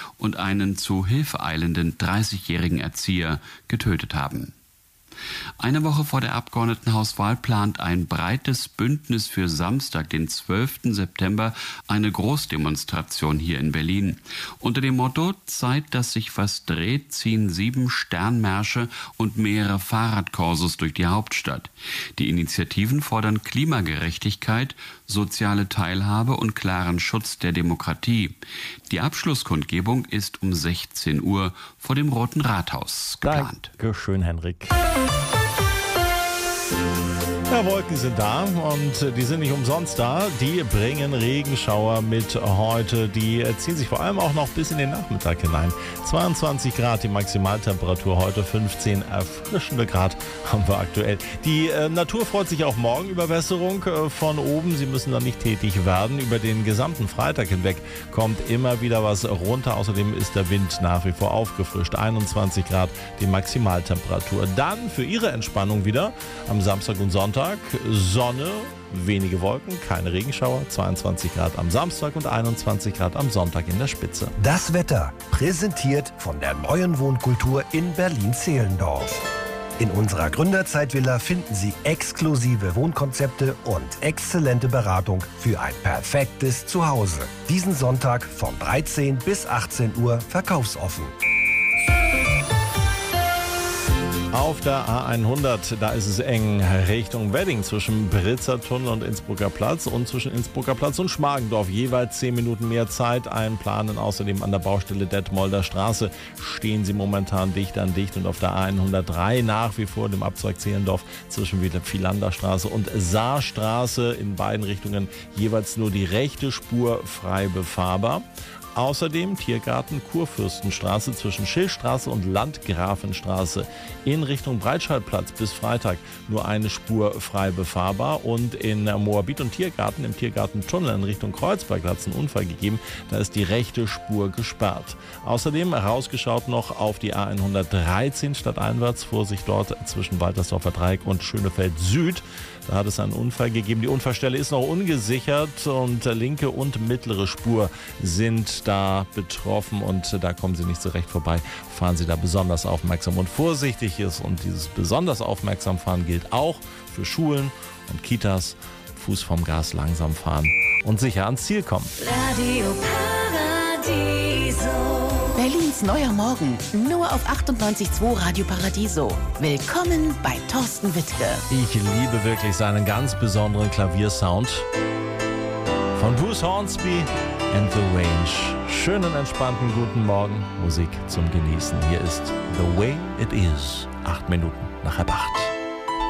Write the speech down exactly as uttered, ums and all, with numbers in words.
und einen zu Hilfe eilenden dreißigjährigen Erzieher getötet haben. Eine Woche vor der Abgeordnetenhauswahl plant ein breites Bündnis für Samstag, den zwölften September, eine Großdemonstration hier in Berlin. Unter dem Motto „Zeit, dass sich was dreht" ziehen sieben Sternmärsche und mehrere Fahrradkorsos durch die Hauptstadt. Die Initiativen fordern Klimagerechtigkeit, soziale Teilhabe und klaren Schutz der Demokratie. Die Abschlusskundgebung ist um sechzehn Uhr vor dem Roten Rathaus geplant. Dankeschön, Henrik. Ja, Wolken sind da und die sind nicht umsonst da. Die bringen Regenschauer mit heute. Die ziehen sich vor allem auch noch bis in den Nachmittag hinein. zweiundzwanzig Grad die Maximaltemperatur heute, fünfzehn erfrischende Grad haben wir aktuell. Die äh, Natur freut sich auch morgen über Besserung äh, von oben. Sie müssen dann nicht tätig werden. Über den gesamten Freitag hinweg kommt immer wieder was runter. Außerdem ist der Wind nach wie vor aufgefrischt. einundzwanzig Grad die Maximaltemperatur. Dann für Ihre Entspannung wieder am Samstag und Sonntag Sonne, wenige Wolken, keine Regenschauer, zweiundzwanzig Grad am Samstag und einundzwanzig Grad am Sonntag in der Spitze. Das Wetter, präsentiert von der neuen Wohnkultur in Berlin-Zehlendorf. In unserer Gründerzeitvilla finden Sie exklusive Wohnkonzepte und exzellente Beratung für ein perfektes Zuhause. Diesen Sonntag von dreizehn bis achtzehn Uhr verkaufsoffen. Auf der A hundert, da ist es eng Richtung Wedding zwischen Britzertunnel und Innsbrucker Platz und zwischen Innsbrucker Platz und Schmargendorf. Jeweils zehn Minuten mehr Zeit einplanen. Außerdem an der Baustelle Detmolder Straße stehen sie momentan dicht an dicht. Und auf der A hundertdrei nach wie vor dem Abzweig Zehlendorf zwischen Philander Straße und Saarstraße in beiden Richtungen jeweils nur die rechte Spur frei befahrbar. Außerdem Tiergarten Kurfürstenstraße zwischen Schillstraße und Landgrafenstraße in Richtung Breitscheidplatz bis Freitag nur eine Spur frei befahrbar. Und in Moabit und Tiergarten, im Tiergartentunnel in Richtung Kreuzberg, hat es einen Unfall gegeben. Da ist die rechte Spur gesperrt. Außerdem rausgeschaut noch auf die A hundertdreizehn stadteinwärts. Vorsicht dort zwischen Waltersdorfer Dreieck und Schönefeld Süd. Da hat es einen Unfall gegeben. Die Unfallstelle ist noch ungesichert und linke und mittlere Spur sind da betroffen und da kommen Sie nicht so recht vorbei. Fahren Sie da besonders aufmerksam und vorsichtig ist. Und dieses besonders aufmerksam fahren gilt auch für Schulen und Kitas. Fuß vom Gas, langsam fahren und sicher ans Ziel kommen. Radio Paradiso. Berlins neuer Morgen, nur auf achtundneunzig Komma zwei Radio Paradiso. Willkommen bei Thorsten Wittke. Ich liebe wirklich seinen ganz besonderen Klaviersound. Von Bruce Hornsby and the Range. Schönen, entspannten guten Morgen. Musik zum Genießen. Hier ist The Way It Is. Acht Minuten nach halb acht.